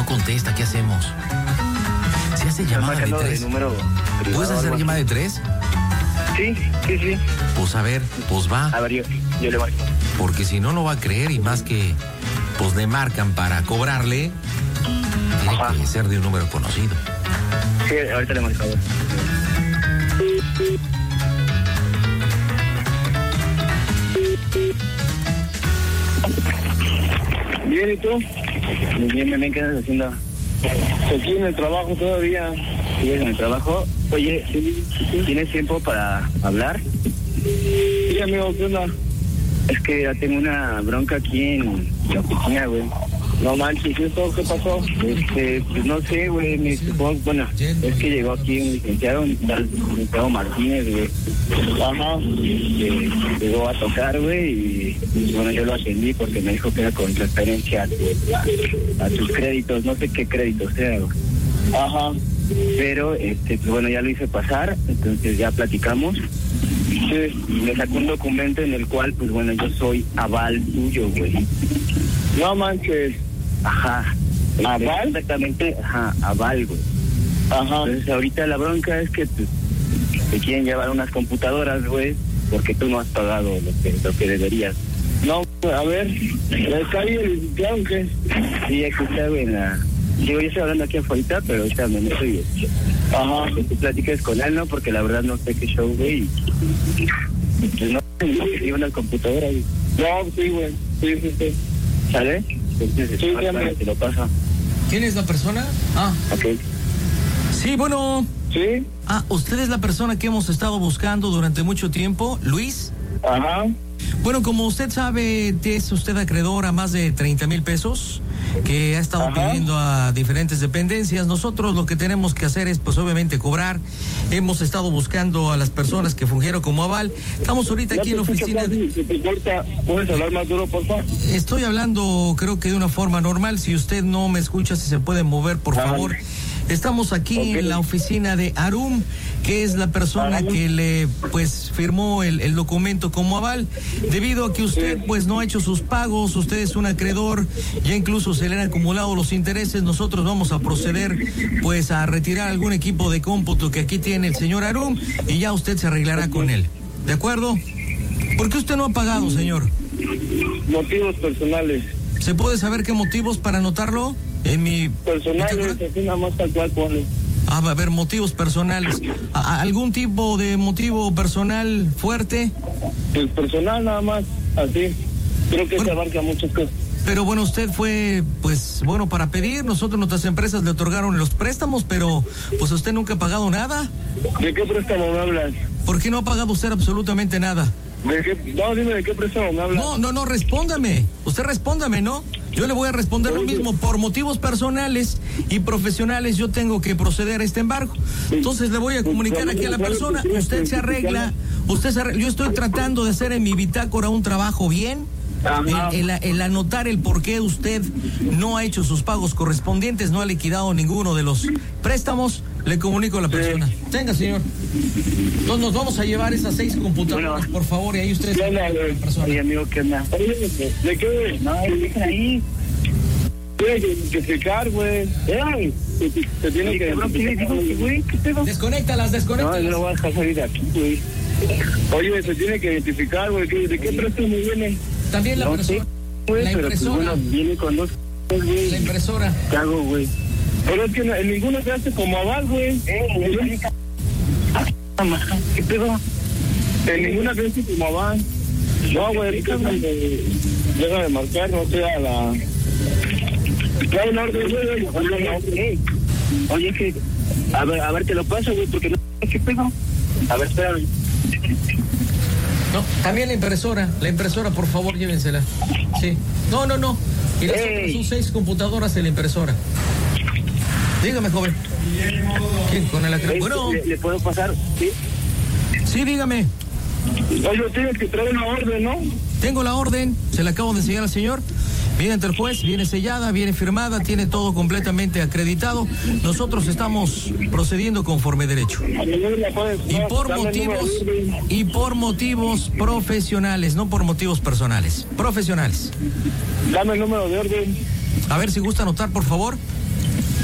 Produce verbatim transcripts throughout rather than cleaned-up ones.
no contesta, ¿qué hacemos? ¿Se hace llamada de tres? De número privado, ¿Puedes hacer llamada de tres? Sí, sí, sí. Pues a ver, pues va. A ver, yo, yo le marco. Porque si no, no va a creer y más que, pues le marcan para cobrarle, tiene Ajá. que ser de un número conocido. Sí, ahorita le marco. A ver. Bien, ¿y tú? Muy bien, bien, ¿qué estás haciendo? Aquí en el trabajo todavía. ¿Sigues en el trabajo? Oye, ¿tienes tiempo para hablar? Sí, amigo, ¿qué onda? Es que ya tengo una bronca aquí en la oficina, güey. No manches, ¿esto qué pasó? Este, pues no sé, güey, me supongo, bueno, es que llegó aquí un licenciado, un tal licenciado Martínez, güey. Ajá. Este, llegó a tocar, güey, y bueno, yo lo atendí porque me dijo que era con referencia a, tu, a tus créditos, no sé qué créditos sea, güey. Ajá. Pero, este, pues bueno, ya lo hice pasar, entonces ya platicamos. Sí, me sacó un documento en el cual, pues bueno, yo soy aval tuyo, güey. No manches. Ajá. ¿Aval? Exactamente, ajá, aval, güey. Ajá. Entonces ahorita la bronca es que pues, te quieren llevar unas computadoras, güey, porque tú no has pagado lo que, lo que deberías. No, a ver, ¿está ahí el licenciado o qué? Sí, aquí está, güey, en la... Digo, yo estoy hablando aquí afuera, pero ahorita me meto y... Ajá. Que tú platiques con él, ¿no? Porque la verdad no sé qué show, güey. Y pues no, no que llevan las computadoras, güey. No, sí, güey. Sí, sí, sí. ¿Sale? Entonces, sí, sí, te lo pasa. ¿Quién es la persona? Ah. Ok. Sí, bueno. ¿Sí? Ah, ¿usted es la persona que hemos estado buscando durante mucho tiempo, Luis? Ajá. Bueno, como usted sabe, es usted acreedor a más de treinta mil pesos que ha estado Ajá. pidiendo a diferentes dependencias. Nosotros lo que tenemos que hacer es, pues obviamente, cobrar. Hemos estado buscando a las personas que fungieron como aval. Estamos ahorita aquí en la oficina. De... Si te corta, ¿puedes hablar más duro, por favor? Estoy hablando, creo que de una forma normal. Si usted no me escucha, si se puede mover, por Ajá. favor. Estamos aquí Okay. en la oficina de Arum, que es la persona Ajá. que le pues firmó el, el documento como aval. Debido a que usted Sí. pues no ha hecho sus pagos, usted es un acreedor, ya incluso se le han acumulado los intereses, nosotros vamos a proceder pues a retirar algún equipo de cómputo que aquí tiene el señor Arum y ya usted se arreglará con él. ¿De acuerdo? ¿Por qué usted no ha pagado, señor? Motivos personales. ¿Se puede saber qué motivos para anotarlo? En mi... Personales, así nada más tal cual pone. Ah, a ver, motivos personales. ¿A- ¿Algún tipo de motivo personal fuerte? Pues personal nada más, así. Creo que Bueno. se abarca muchas cosas. Pero bueno, usted fue, pues, bueno para pedir. Nosotros, nuestras empresas le otorgaron los préstamos, pero pues usted nunca ha pagado nada. ¿De qué préstamo me hablas? ¿Por qué no ha pagado usted absolutamente nada? ¿De qué? No, dime de qué préstamo me hablas. No, no, no, respóndame. Usted respóndame, ¿no? Yo le voy a responder lo mismo. Por motivos personales y profesionales yo tengo que proceder a este embargo. Entonces le voy a comunicar aquí a la persona. Usted se arregla. Usted se arregla. Yo estoy tratando de hacer en mi bitácora un trabajo bien. El, el, el anotar el por qué usted no ha hecho sus pagos correspondientes, no ha liquidado ninguno de los préstamos, le comunico a la persona. Tenga, señor. Entonces nos vamos a llevar esas seis computadoras, Bueno. por favor, y ahí usted... ¿Qué onda, güey? persona. Oye, amigo, ¿qué onda? ¿De qué? No, dejen ahí. Tiene que identificar, güey. Eh, Se, se tiene que identificar, güey. ¿Qué pedo? Desconéctalas, No, desconéctalas. yo no voy a dejar salir de aquí, güey. Oye, se tiene que identificar, güey. ¿qué- ¿De qué préstamo viene? También la No persona. sé, güey, la pero pues impresora. bueno, viene con dos, güey. La impresora. ¿Qué hago, güey? Pero es que no- en ninguno se hace como aval, güey. Eh, ¿Qué pedo? En ninguna se hace como aval. No, güey, déjame, déjame marcar, no sé, a la... Trae una orden, güey. Oye, oye, que... A ver, a ver, te lo paso, güey, porque no sé qué pedo. A ver, espérame. No, también la impresora. La impresora, por favor, llévensela. Sí. No, no, no. Y las Ey. otras son seis computadoras en la impresora. Dígame, joven. ¿Quién? Con el acre- Bueno, ¿Le, ¿Le puedo pasar? Sí. sí, dígame. Oye, tienes que traer una orden, ¿no? Tengo la orden, se la acabo de enseñar al señor. Viene ante el juez, viene sellada, viene firmada, tiene todo completamente acreditado. Nosotros estamos procediendo conforme derecho. Y por motivos, y por motivos profesionales, no por motivos personales. Profesionales. Dame el número de orden. A ver si gusta anotar, por favor.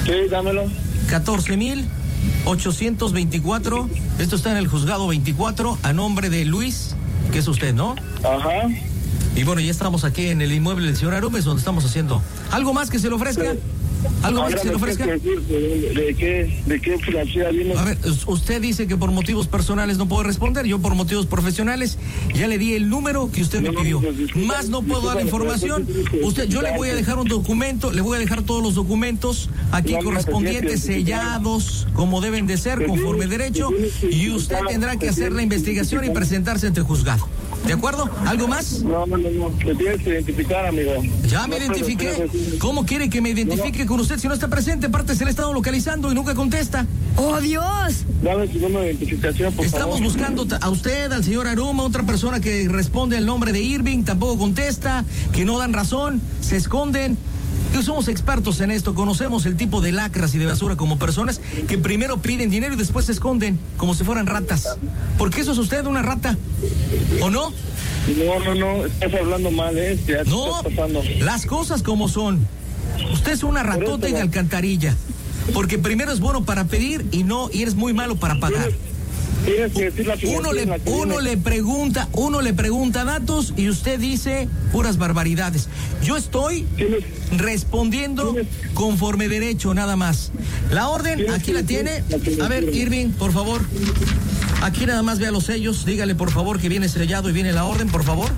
Sí, dámelo. catorce mil ochocientos veinticuatro. Esto está en el juzgado veinticuatro a nombre de Luis, que es usted, ¿no? Ajá. Y bueno, ya estamos aquí en el inmueble del señor Arumes, donde estamos haciendo. ¿Algo más que se le ofrezca? ¿Algo más que se le ofrezca? ¿De, de qué, de qué financiera viene? A ver, usted dice que por motivos personales no puedo responder. Yo por motivos profesionales ya le di el número que usted me pidió. Más no puedo dar información. Usted, yo le voy a dejar un documento, le voy a dejar todos los documentos aquí correspondientes, sellados, como deben de ser, conforme derecho, y usted tendrá que hacer la investigación y presentarse ante el juzgado. ¿De acuerdo? ¿Algo más? No, no, no, te tienes que identificar, amigo. Ya me identifiqué. ¿Cómo quiere que me identifique con usted si no está presente? Aparte se le ha estado localizando y nunca contesta. ¡Oh, Dios! Dame su número de identificación, por Estamos favor. buscando a usted, al señor Aruma, otra persona que responde al nombre de Irving, tampoco contesta, que no dan razón, se esconden. Que somos expertos en esto, conocemos el tipo de lacras y de basura como personas que primero piden dinero y después se esconden como si fueran ratas. ¿Por qué eso es usted una rata? ¿O no? No, no, no, estás hablando mal, ¿eh? Ya te No, estás pasando. las cosas como son. Usted es una ratota y de alcantarilla. Porque primero es bueno para pedir y no, y eres muy malo para pagar. Tienes que decir la Uno le, la que uno viene. le pregunta, uno le pregunta datos y usted dice puras barbaridades. Yo estoy Tienes- respondiendo conforme derecho, nada más. La orden, aquí la tiene. A ver, Irving, por favor. Aquí nada más vea los sellos. Dígale, por favor, que viene sellado y viene la orden, por favor.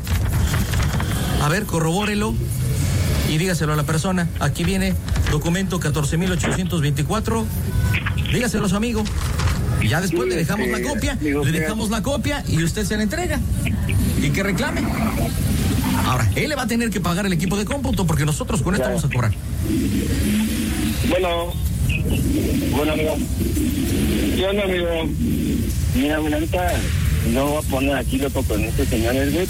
A ver, corrobórelo y dígaselo a la persona. Aquí viene documento catorce mil ochocientos veinticuatro. Dígaselo a su amigo. Y ya después Sí, le dejamos este, la copia, digo, le que- dejamos la copia y usted se la entrega. Y que reclame. Ahora, él le va a tener que pagar el equipo de cómputo porque nosotros con esto Ya. vamos a cobrar. Bueno, bueno, amigo. ¿Qué onda, amigo? Mira, bueno, ahorita no voy a poner aquí loco con este señor Herbert.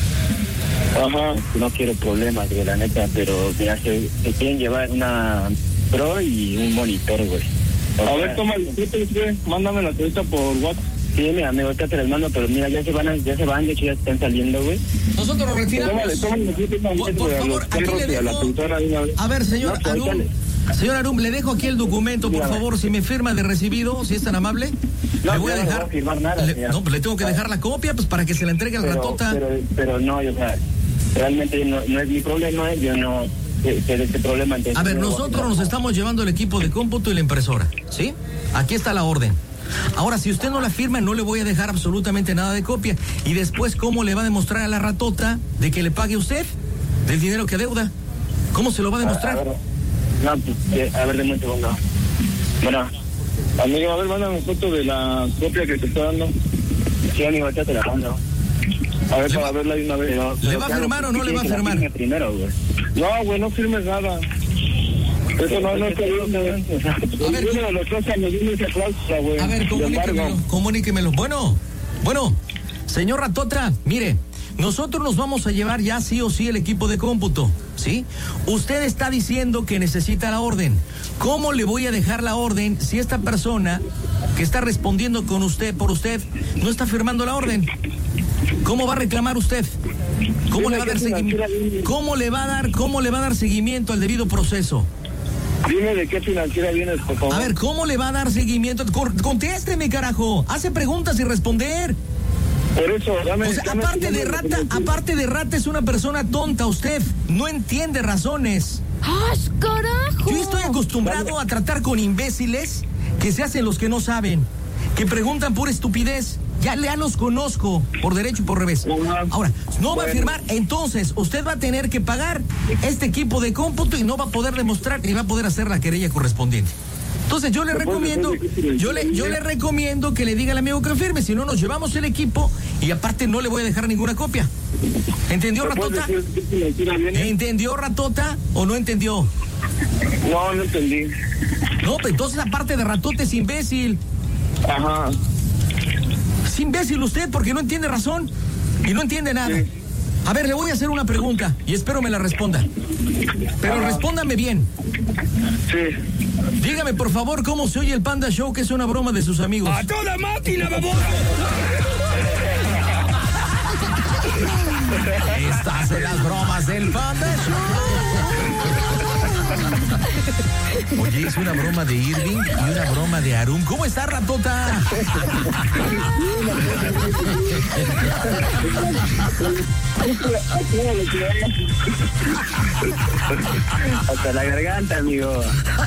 Ajá. No quiero problemas, güey, la neta, pero mira, se, se quieren llevar una Pro y un monitor, güey. A ver, toma el güey. Mándame la ahorita por WhatsApp. Sí, mira, amigo, ahorita te las mando, pero mira, ya se van, a, ya se van, de hecho ya están saliendo, güey. Nosotros lo retiramos. Tómale, tómale, tómale, Por, por favor, aquí le y a la dejo. pintora de una vez. A ver, señor No, pues, ahorita Arum. Señor Arum, le dejo aquí el documento, por Dígame. favor, si me firma de recibido, si es tan amable. No, le voy a yo no dejar. voy a firmar nada, le- señor. no, pues le tengo que dejar la copia, pues para que se la entregue al pero, ratota. Pero, pero no, o sea, realmente no, no es mi problema, yo no sé de este problema. Entonces A ver, no voy nosotros a- nos estamos llevando el equipo de cómputo y la impresora, ¿sí? Aquí está la orden. Ahora, si usted no la firma, no le voy a dejar absolutamente nada de copia. Y después, ¿cómo le va a demostrar a la ratota de que le pague usted del dinero que adeuda? ¿Cómo se lo va a A, a demostrar? ver, no, pues, eh, a ver, de un segundo. Bueno, amigo, a ver, mándame foto de la copia que te está dando. Sí, amigo, ya te la mando. A ver, ¿Le para va- verla de una vez. Pero- ¿Le pero va a claro, firmar o no le va a que la firmar? firme primero, güey. No, güey, no firmes nada. Eso no, no te digo, güey. O sea, A ver, uno de los cosas me dio esa cláusula, güey. A ver, De comuníquemelo, embargo. comuníquemelo. Bueno, bueno, señor Ratota, mire, nosotros nos vamos a llevar ya sí o sí el equipo de cómputo, ¿sí? Usted está diciendo que necesita la orden. ¿Cómo le voy a dejar la orden si esta persona que está respondiendo con usted, por usted, no está firmando la orden? ¿Cómo va a reclamar usted? ¿Cómo le va a dar seguimiento? ¿Cómo le va a dar, cómo le va a dar seguimiento al debido proceso? Dime de qué financiera vienes, por favor. A ver, ¿cómo le va a dar seguimiento? Cor- Contésteme, carajo. Hace preguntas y responder. Por eso, dame... O sea, dame aparte tu de número rata, de- aparte de rata es una persona tonta usted. No entiende razones. ¡Ah, carajo! Yo estoy acostumbrado a tratar con imbéciles que se hacen los que no saben, que preguntan por estupidez. Ya, ya los conozco, por derecho y por revés. Ahora, no va a firmar, entonces usted va a tener que pagar este equipo de cómputo y no va a poder demostrar ni va a poder hacer la querella correspondiente. Entonces yo le recomiendo, yo le, yo le recomiendo que le diga al amigo que firme, si no nos llevamos el equipo y aparte no le voy a dejar ninguna copia. ¿Entendió, ¿Me puedes Ratota? decir qué financiera viene? ¿Entendió, Ratota, o no entendió? No, no entendí. No, pues entonces aparte de Ratota es imbécil. Ajá. Es imbécil usted porque no entiende razón y no entiende nada. Sí. A ver, le voy a hacer una pregunta y espero me la responda. Pero Ajá. respóndame bien. Sí. Dígame, por favor, cómo se oye el Panda Show, que es una broma de sus amigos. ¡A toda máquina, baboso! Estas son las bromas del Panda Show. Oye, es una broma de Irving y una broma de Arum. ¿Cómo está, ratota? Hasta la garganta, amigo.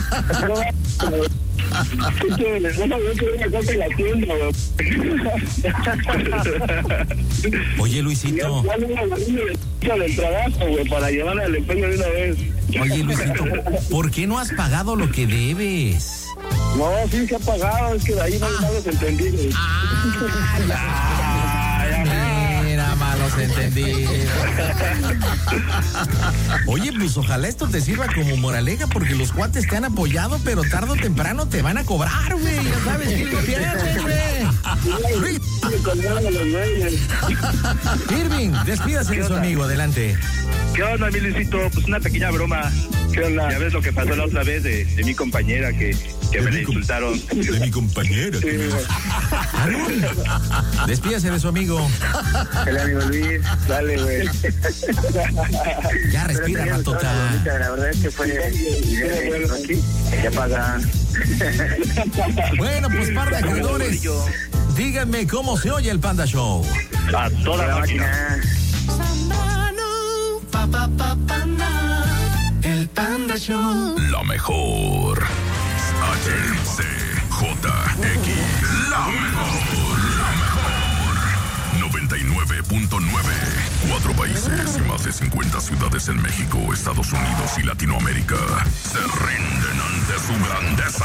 Oye, Luisito. Del trabajo, güey, para llevarle al empeño de una vez. Oye, Luisito, ¿por qué no has pagado lo que debes? No, sí se ha pagado, es que de ahí no hay malos entendidos. Mira, malos entendidos. Oye, pues ojalá esto te sirva como moraleja porque los cuates te han apoyado, pero tarde o temprano te van a cobrar, güey. Ya sabes que lo pierdes, güey. Irving, despídase de su amigo, adelante. ¿Qué onda, mi Luisito? Pues una pequeña broma. ¿Qué onda? Ya ves lo que pasó la otra vez de, de mi compañera que, que me la insultaron. De mi compañera. Sí, Arum, despídase de su amigo. el amigo Luis, dale, güey. Ya respira, ratota. La verdad es que fue aquí, ya paga. Bueno, pues par de acreedores, díganme cómo se oye el Panda Show. A toda la máquina. El Panda Show. La mejor. H C J X. La mejor. La mejor. noventa y nueve punto nueve. Cuatro países y más de cincuenta ciudades en México, Estados Unidos y Latinoamérica se rinden ante su grandeza.